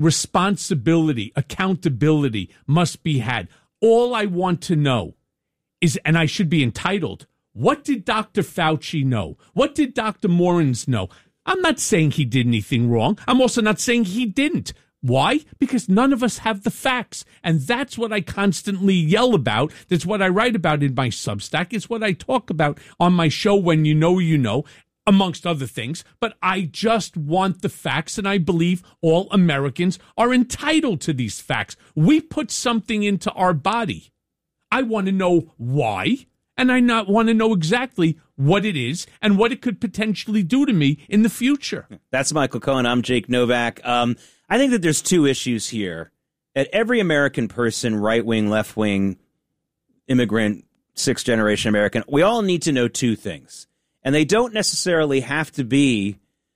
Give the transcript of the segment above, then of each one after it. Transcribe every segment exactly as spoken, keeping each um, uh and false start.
responsibility, accountability must be had. All I want to know is, and I should be entitled, what did Doctor Fauci know? What did Doctor Morens know? I'm not saying he did anything wrong. I'm also not saying he didn't. Why? Because none of us have the facts. And that's what I constantly yell about. That's what I write about in my Substack. It's what I talk about on my show, When You Know, You Know, amongst other things. But I just want the facts, and I believe all Americans are entitled to these facts. We put something into our body. I want to know why, and I not want to know exactly what it is and what it could potentially do to me in the future. That's Michael Cohen. I'm Jake Novak. Um, I think that there's two issues here. At every American person, right-wing, left-wing, immigrant, sixth-generation American, we all need to know two things. And they don't necessarily have to be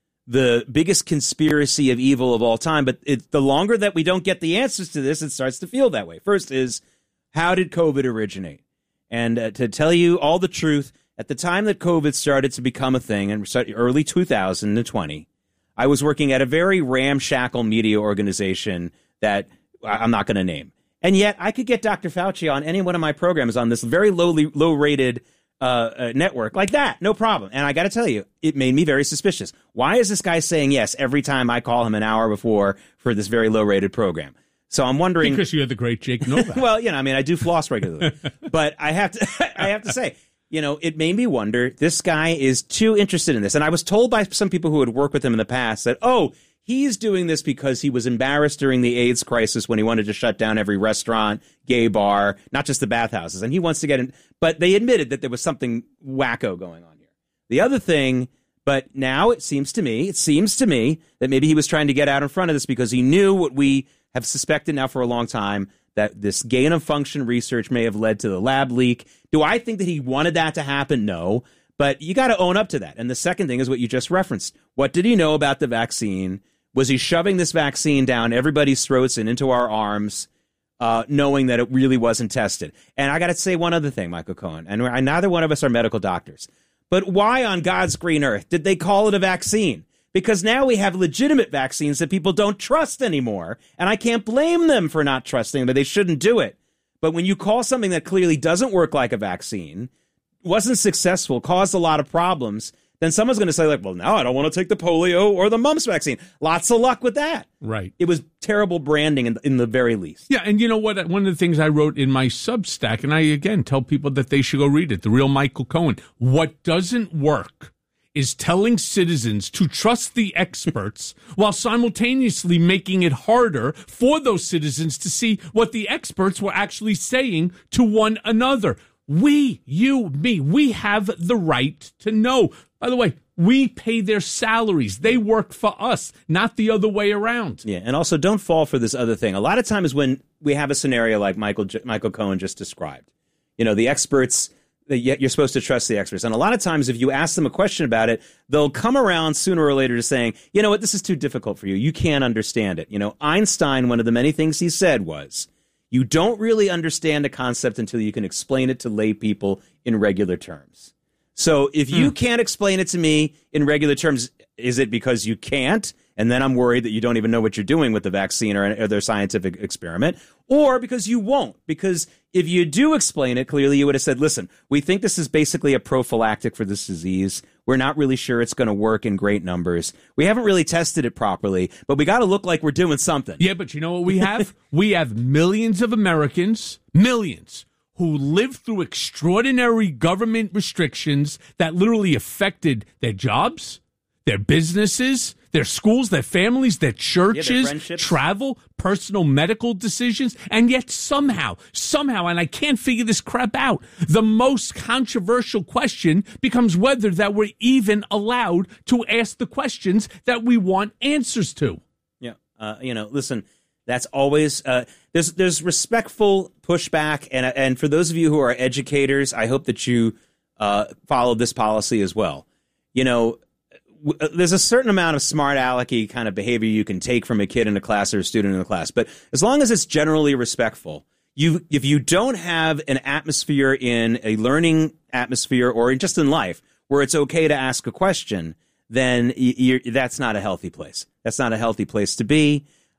the biggest conspiracy of evil of all time, but it, the longer that we don't get the answers to this, it starts to feel that way. First is, how did COVID originate? And uh, to tell you all the truth, at the time that COVID started to become a thing, in early two thousand twenty, I was working at a very ramshackle media organization that I'm not going to name. And yet I could get Doctor Fauci on any one of my programs on this very lowly, low-rated uh, uh, network like that. No problem. And I got to tell you, it made me very suspicious. Why is this guy saying yes every time I call him an hour before for this very low-rated program? So I'm wondering... Because you're the great Jake Novak. Well, you know, I mean, I do floss regularly. But I have to I have to say... You know, it made me wonder, this guy is too interested in this. And I was told by some people who had worked with him in the past that, oh, he's doing this because he was embarrassed during the AIDS crisis when he wanted to shut down every restaurant, gay bar, not just the bathhouses. And he wants to get in. But they admitted that there was something wacko going on here. The other thing, but now it seems to me, it seems to me that maybe he was trying to get out in front of this because he knew what we have suspected now for a long time, that this gain of function research may have led to the lab leak. Do I think that he wanted that to happen? No. But you got to own up to that. And the second thing is what you just referenced. What did he know about the vaccine? Was he shoving this vaccine down everybody's throats and into our arms, uh, knowing that it really wasn't tested? And I got to say one other thing, Michael Cohen, and neither one of us are medical doctors. But why on God's green earth did they call it a vaccine? Because now we have legitimate vaccines that people don't trust anymore. And I can't blame them for not trusting, but they shouldn't do it. But when you call something that clearly doesn't work like a vaccine, wasn't successful, caused a lot of problems, then someone's going to say, like, well, now I don't want to take the polio or the mumps vaccine. Lots of luck with that. Right. It was terrible branding in, in the very least. Yeah, and you know what? One of the things I wrote in my Substack, and I, again, tell people that they should go read it, The Real Michael Cohen, what doesn't work is telling citizens to trust the experts while simultaneously making it harder for those citizens to see what the experts were actually saying to one another. We, you, me, we have the right to know. By the way, we pay their salaries. They work for us, not the other way around. Yeah, and also don't fall for this other thing. A lot of times when we have a scenario like Michael Michael Cohen just described, you know, the experts... You're supposed to trust the experts. And a lot of times, if you ask them a question about it, they'll come around sooner or later to saying, you know what, this is too difficult for you. You can't understand it. You know, Einstein, one of the many things he said was, you don't really understand a concept until you can explain it to lay people in regular terms. So if you hmm. can't explain it to me in regular terms, is it because you can't? And then I'm worried that you don't even know what you're doing with the vaccine or other scientific experiment, or because you won't. Because if you do explain it clearly, you would have said, listen, we think this is basically a prophylactic for this disease. We're not really sure it's going to work in great numbers. We haven't really tested it properly, but we got to look like we're doing something. Yeah, but you know what we have? We have millions of Americans, millions, who lived through extraordinary government restrictions that literally affected their jobs, their businesses, their schools, their families, their churches, yeah, travel, personal medical decisions, and yet somehow, somehow, and I can't figure this crap out, the most controversial question becomes whether that we're even allowed to ask the questions that we want answers to. Yeah, uh, you know, listen, that's always, uh, there's there's respectful pushback, and and for those of you who are educators, I hope that you uh, follow this policy as well. You know, there's a certain amount of smart alecky kind of behavior you can take from a kid in a class or a student in a class. But as long as it's generally respectful, you if you don't have an atmosphere in a learning atmosphere or just in life where it's okay to ask a question, then you're, that's not a healthy place. That's not a healthy place to be.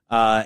Uh,